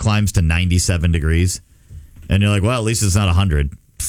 climbs to 97 degrees, and you're like, well, at least it's not 100.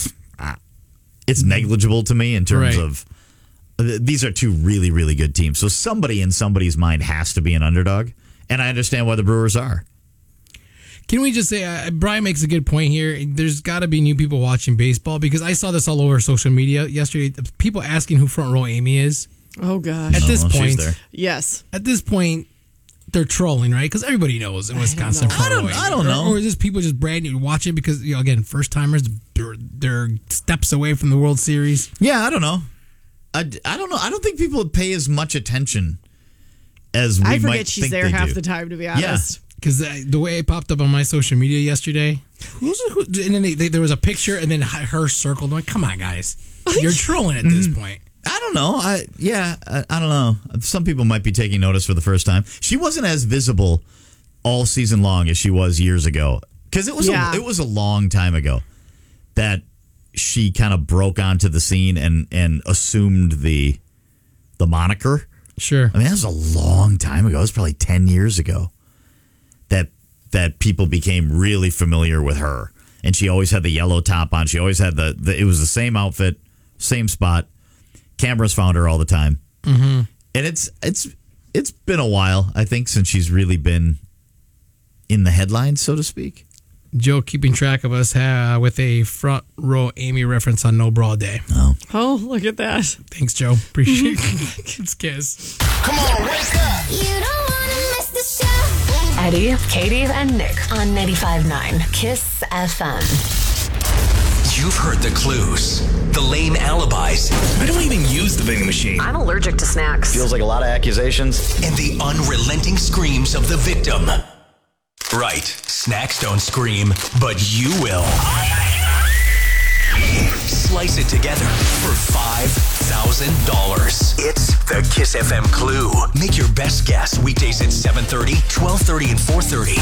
It's negligible to me in terms of these are two really, really good teams. So somebody in somebody's mind has to be an underdog, and I understand why the Brewers are. Can we just say, Brian makes a good point here. There's got to be new people watching baseball, because I saw this all over social media yesterday. People asking who Front Row Amy is. Oh, gosh. At this point, yes. At this point, they're trolling, right? Because everybody knows in Wisconsin. I don't know. Or is this people just brand new watching because, again, first timers, they're steps away from the World Series? Yeah, I don't know. I don't know. I don't think people pay as much attention as we might think they do. I forget she's there half the time, to be honest. Because the way it popped up on my social media yesterday, and then there was a picture, and then her circled. I'm like, come on, guys. You're trolling at this point. I don't know. I don't know. Some people might be taking notice for the first time. She wasn't as visible all season long as she was years ago. Because it was a long time ago that she kind of broke onto the scene and assumed the moniker. Sure. I mean, that was a long time ago. It was probably 10 years ago that people became really familiar with her. And she always had the yellow top on. She always had it was the same outfit, same spot. Cameras found her all the time. Mm-hmm. And it's been a while, I think, since she's really been in the headlines, so to speak. Joe keeping track of us with a Front Row Amy reference on No Bra Day. Oh, look at that. Thanks, Joe. Appreciate it. Kids Kiss. Come on, wake up. You don't want to miss the show. Eddie, Katie, and Nick on 95.9 Kiss FM. You've heard the clues, the lame alibis. I don't even use the vending machine. I'm allergic to snacks. Feels like a lot of accusations. And the unrelenting screams of the victim. Right, snacks don't scream, but you will. Slice it together for $5,000. It's the Kiss FM Clue. Make your best guess weekdays at 7:30, 12:30, and 4:30.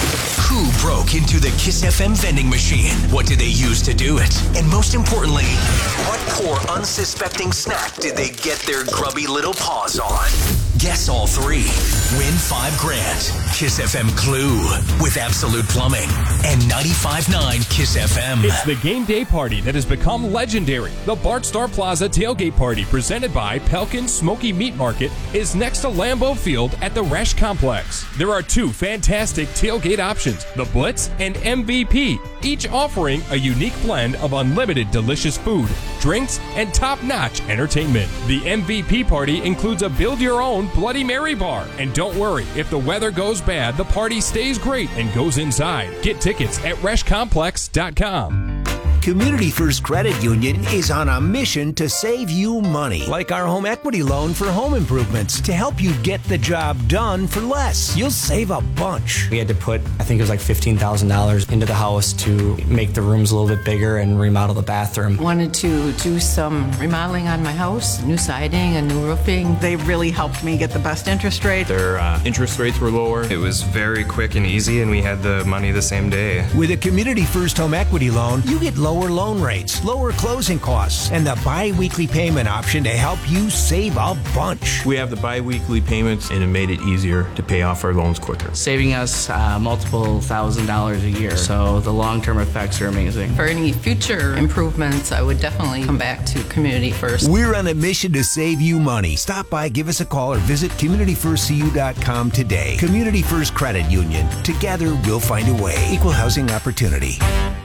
Who broke into the Kiss FM vending machine? What did they use to do it? And most importantly, what poor unsuspecting snack did they get their grubby little paws on? Guess all three. Win $5,000. Kiss FM Clue with Absolute Plumbing and 95.9 Kiss FM. It's the game day party that has become legendary. The Bart Star Plaza Tailgate Party, presented by Pelkin Smoky Meat Market, is next to Lambeau Field at the Resch Complex. There are two fantastic tailgate options, the Blitz and MVP, each offering a unique blend of unlimited delicious food, drinks, and top-notch entertainment. The MVP party includes a build-your-own Bloody Mary bar. And don't worry, if the weather goes bad, the party stays great and goes inside. Get tickets at ReschComplex.com. Community First Credit Union is on a mission to save you money, like our home equity loan for home improvements, to help you get the job done for less. You'll save a bunch. We had to put, I think it was like $15,000 into the house to make the rooms a little bit bigger and remodel the bathroom. Wanted to do some remodeling on my house, new siding and new roofing. They really helped me get the best interest rate. Their interest rates were lower. It was very quick and easy, and we had the money the same day. With a Community First home equity loan, you get lower loan rates, lower closing costs, and the bi-weekly payment option to help you save a bunch. We have the bi-weekly payments, and it made it easier to pay off our loans quicker. Saving us multiple $1,000s a year, so the long-term effects are amazing. For any future improvements, I would definitely come back to Community First. We're on a mission to save you money. Stop by, give us a call, or visit CommunityFirstCU.com today. Community First Credit Union. Together, we'll find a way. Equal housing opportunity.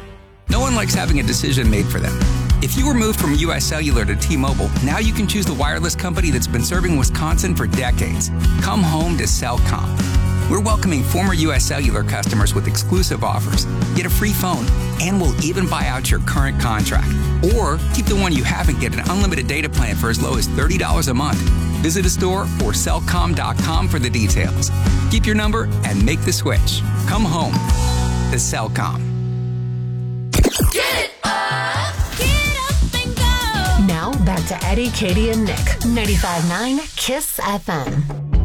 No one likes having a decision made for them. If you were moved from US Cellular to T-Mobile, now you can choose the wireless company that's been serving Wisconsin for decades. Come home to Cellcom. We're welcoming former US Cellular customers with exclusive offers. Get a free phone, and we'll even buy out your current contract. Or keep the one you have and get an unlimited data plan for as low as $30 a month. Visit a store or Cellcom.com for the details. Keep your number and make the switch. Come home to Cellcom. Get up and go. Now back to Eddie, Katie, and Nick. 95.9 Kiss FM.